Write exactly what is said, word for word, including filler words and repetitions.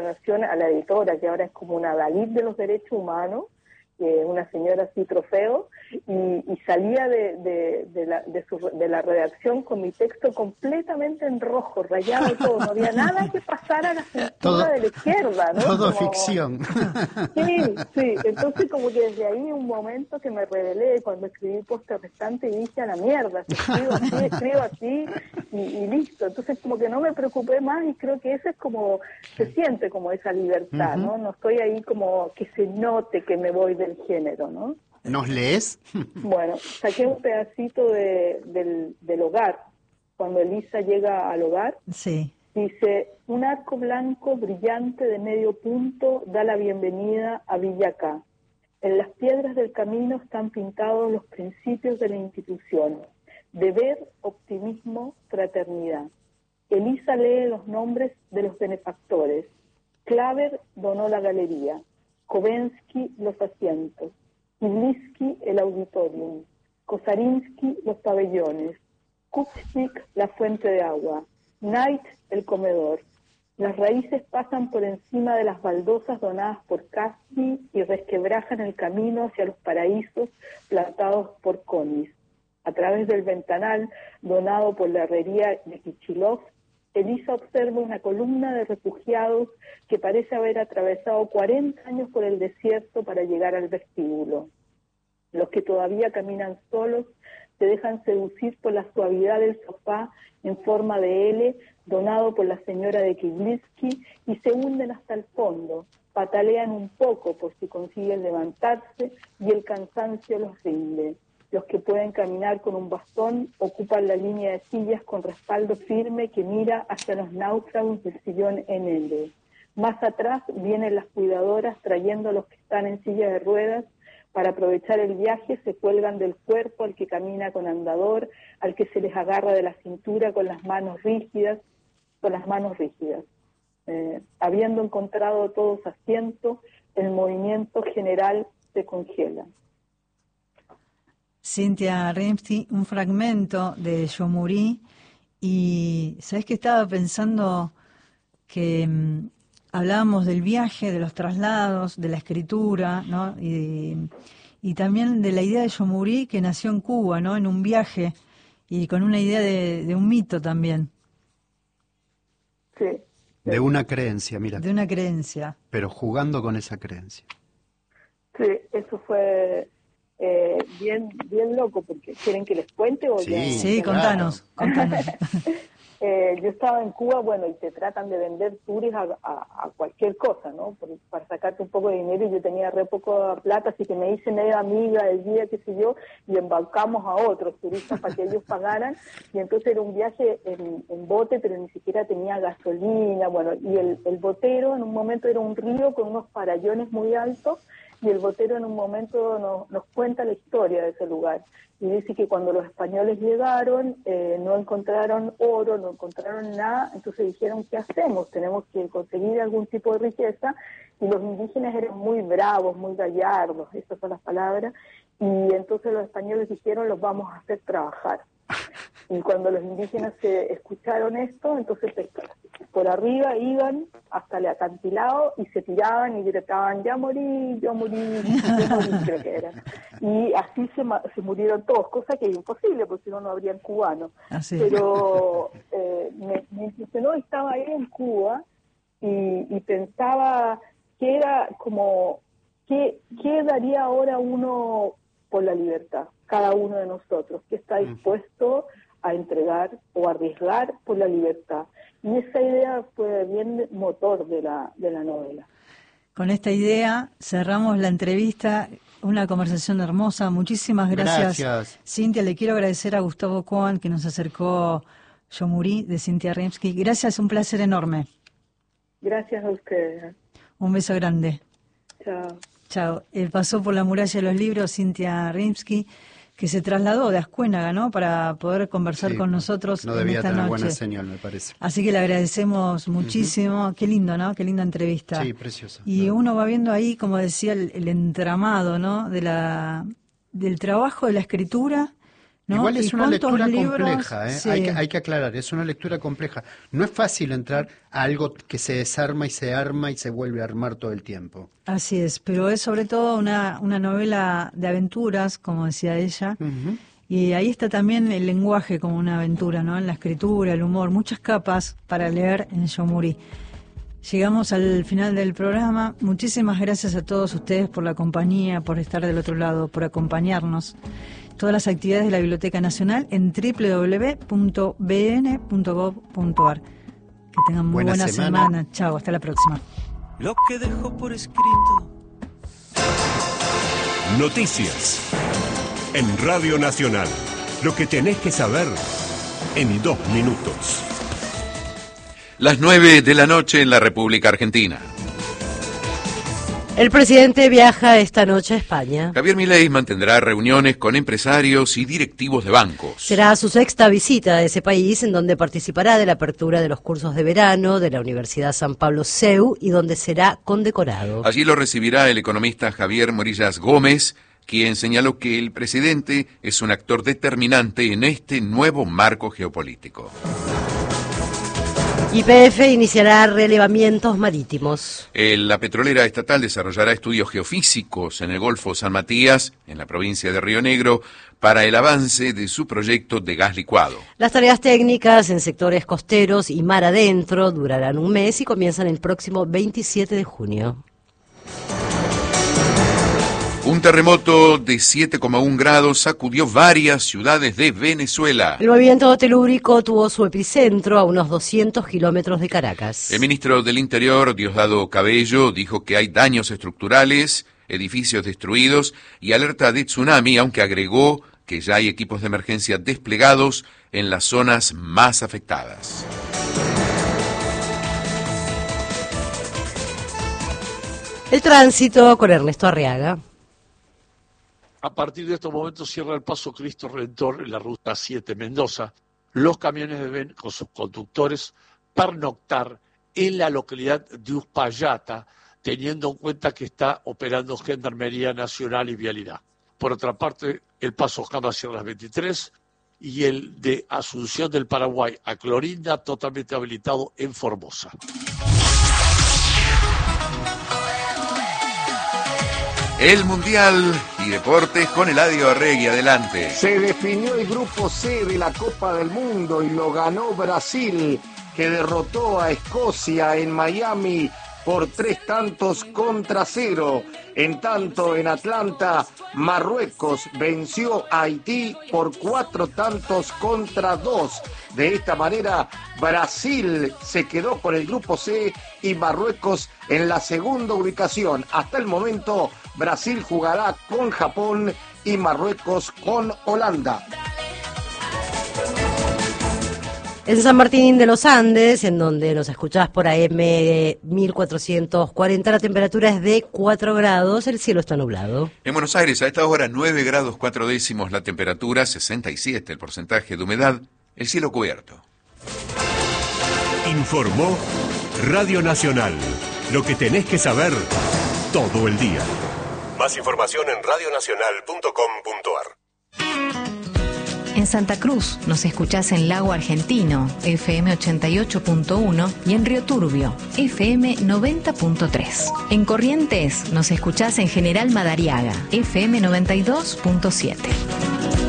a la editora, que ahora es como una Dalí de los derechos humanos, eh, una señora así trofeo, y, y salía de, de, de, la, de, su, de la redacción con mi texto completamente en rojo, rayado todo, no había nada que pasar a la censura todo, de la izquierda, ¿no? Todo como, ficción. Sí, sí, entonces como que desde ahí un momento que me rebelé cuando escribí Postre Restante y dije a la mierda, si escribo así, escribo así y, y listo, entonces como que no me preocupé más y creo que eso es como, se siente como esa libertad, uh-huh. ¿no? No estoy ahí como que se note que me voy del género, ¿no? ¿Nos lees? Bueno, saqué un pedacito de, del, del hogar, cuando Elisa llega al hogar. Sí. Dice, un arco blanco brillante de medio punto da la bienvenida a Villacá. En las piedras del camino están pintados los principios de la institución. Deber, optimismo, fraternidad. Elisa lee los nombres de los benefactores. Klaver donó la galería. Kovensky los asientos. Ibliski el auditorium. Kosarinsky los pabellones. Kupchik la fuente de agua. Knight el comedor. Las raíces pasan por encima de las baldosas donadas por Caspi y resquebrajan el camino hacia los paraísos plantados por Conis. A través del ventanal donado por la herrería de Kichilov, Elisa observa una columna de refugiados que parece haber atravesado cuarenta años por el desierto para llegar al vestíbulo. Los que todavía caminan solos se dejan seducir por la suavidad del sofá en forma de L, donado por la señora de Kibliski, y se hunden hasta el fondo, patalean un poco por si consiguen levantarse y el cansancio los rinde. Los que pueden caminar con un bastón ocupan la línea de sillas con respaldo firme que mira hacia los náufragos del sillón en L. Más atrás vienen las cuidadoras trayendo a los que están en silla de ruedas. Para aprovechar el viaje se cuelgan del cuerpo al que camina con andador, al que se les agarra de la cintura con las manos rígidas, con las manos rígidas. Eh, habiendo encontrado todos asiento, el movimiento general se congela. Cynthia Rimsky, un fragmento de Yo Morí, y ¿sabés que estaba pensando que mmm, hablábamos del viaje, de los traslados, de la escritura, ¿no? Y, y también de la idea de Yo Morí, que nació en Cuba, ¿no? En un viaje y con una idea de, de un mito también. Sí. De una creencia, mira. De una creencia. Pero jugando con esa creencia. Sí, eso fue eh, bien bien loco, porque ¿quieren que les cuente? O sí, ya? sí, contanos, contanos. Eh, yo estaba en Cuba, bueno, y te tratan de vender tours a, a, a cualquier cosa, ¿no? Por, para sacarte un poco de dinero, y yo tenía re poco plata, así que me hice media amiga del día, qué sé yo, y embarcamos a otros turistas para que ellos pagaran, y entonces era un viaje en, en bote, pero ni siquiera tenía gasolina, bueno, y el, el botero en un momento era un río con unos farallones muy altos, y el botero en un momento nos, nos cuenta la historia de ese lugar. Y dice que cuando los españoles llegaron, eh, no encontraron oro, no encontraron nada, entonces dijeron, ¿qué hacemos? Tenemos que conseguir algún tipo de riqueza, y los indígenas eran muy bravos, muy gallardos, esas son las palabras, y entonces los españoles dijeron, los vamos a hacer trabajar. Y cuando los indígenas se escucharon esto, entonces por arriba iban hasta el acantilado y se tiraban y gritaban, ya morí, yo morí, yo morí, creo que era. Y así se, se murieron todos, cosa que es imposible, porque si no, no habrían cubanos. Así. Pero eh, me, me impresionó, estaba ahí en Cuba y, y pensaba que era como, ¿qué, qué daría ahora uno por la libertad? Cada uno de nosotros, que está dispuesto a entregar o arriesgar por la libertad. Y esa idea fue bien motor de la, de la novela. Con esta idea cerramos la entrevista, una conversación hermosa. Muchísimas gracias, gracias. Cynthia. Le quiero agradecer a Gustavo Coan, que nos acercó Yo Morí, de Cynthia Rimsky. Gracias, un placer enorme. Gracias a ustedes. Un beso grande. Chao. Chao. Eh, pasó por la muralla de los libros Cynthia Rimsky, que se trasladó de Ascuénaga, ¿no?, para poder conversar sí, con nosotros no en debía esta tener noche. Buena señal, me parece. Así que le agradecemos muchísimo. Uh-huh. Qué lindo, ¿no? Qué linda entrevista. Sí, preciosa. Y claro, uno va viendo ahí, como decía, el, el entramado, ¿no?, de la del trabajo de la escritura, ¿no? Igual es ¿Y una cuántos lectura libros? compleja, ¿eh? Sí. hay, que, hay que aclarar, es una lectura compleja. No es fácil entrar a algo que se desarma y se arma y se vuelve a armar todo el tiempo. Así es, pero es sobre todo una, una novela de aventuras, como decía ella, Uh-huh. y ahí está también el lenguaje como una aventura, ¿no? En la escritura, el humor, muchas capas para leer en Yomurí. Llegamos al final del programa. Muchísimas gracias a todos ustedes por la compañía, por estar del otro lado, por acompañarnos. Todas las actividades de la Biblioteca Nacional en doble u doble u doble u punto b n punto gov punto a r. Que tengan muy buena, Buena semana. semana. Chao, hasta la próxima. Lo que dejó por escrito. Noticias. En Radio Nacional. Lo que tenés que saber en dos minutos. Las nueve de la noche en la República Argentina. El presidente viaja esta noche a España. Javier Milei mantendrá reuniones con empresarios y directivos de bancos. Será su sexta visita a ese país, en donde participará de la apertura de los cursos de verano de la Universidad San Pablo C E U y donde será condecorado. Allí lo recibirá el economista Javier Morillas Gómez, quien señaló que el presidente es un actor determinante en este nuevo marco geopolítico. Y P F iniciará relevamientos marítimos. El- La petrolera estatal desarrollará estudios geofísicos en el Golfo San Matías, en la provincia de Río Negro, para el avance de su proyecto de gas licuado. Las tareas técnicas en sectores costeros y mar adentro durarán un mes y comienzan el próximo veintisiete de junio. Un terremoto de siete coma uno grados sacudió varias ciudades de Venezuela. El movimiento telúrico tuvo su epicentro a unos doscientos kilómetros de Caracas. El ministro del Interior, Diosdado Cabello, dijo que hay daños estructurales, edificios destruidos y alerta de tsunami, aunque agregó que ya hay equipos de emergencia desplegados en las zonas más afectadas. El tránsito con Ernesto Arriaga. A partir de estos momentos cierra el paso Cristo Redentor en la ruta siete Mendoza. Los camiones deben, con sus conductores, pernoctar en la localidad de Uspallata, teniendo en cuenta que está operando Gendarmería Nacional y Vialidad. Por otra parte, el paso Jama cierra a las veintitrés y el de Asunción del Paraguay a Clorinda totalmente habilitado en Formosa. El Mundial y Deportes con Eladio Arregui. Adelante. Se definió el grupo C de la Copa del Mundo y lo ganó Brasil, que derrotó a Escocia en Miami por tres tantos contra cero. En tanto, en Atlanta, Marruecos venció a Haití por cuatro tantos contra dos. De esta manera, Brasil se quedó con el grupo C y Marruecos en la segunda ubicación. Hasta el momento, Brasil jugará con Japón y Marruecos con Holanda. En San Martín de los Andes, en donde nos escuchás por A M mil cuatrocientos cuarenta, la temperatura es de cuatro grados, el cielo está nublado. En Buenos Aires, a esta hora, nueve grados cuatro décimos la temperatura, sesenta y siete el porcentaje de humedad, el cielo cubierto. Informó Radio Nacional. Lo que tenés que saber todo el día. Más información en radio nacional punto com punto a r. En Santa Cruz nos escuchás en Lago Argentino, F M ochenta y ocho punto uno, y en Río Turbio, F M noventa punto tres. En Corrientes nos escuchás en General Madariaga, F M noventa y dos punto siete.